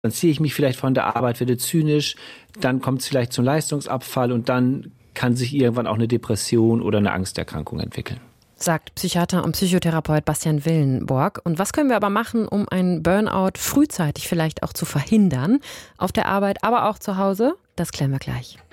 Dann ziehe ich mich vielleicht von der Arbeit, werde zynisch, dann kommt es vielleicht zum Leistungsabfall und dann kann sich irgendwann auch eine Depression oder eine Angsterkrankung entwickeln. Sagt Psychiater und Psychotherapeut Bastian Willenborg. Und was können wir aber machen, um einen Burnout frühzeitig vielleicht auch zu verhindern? Auf der Arbeit, aber auch zu Hause? Das klären wir gleich.